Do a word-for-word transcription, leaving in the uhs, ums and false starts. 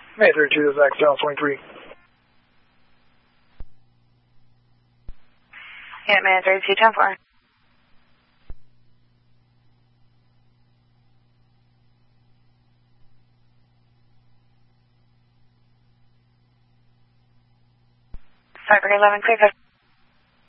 May thirty-two, Zach, Dallas twenty-three. Yeah, May thirty-two, ten four. Cyber eleven, clear.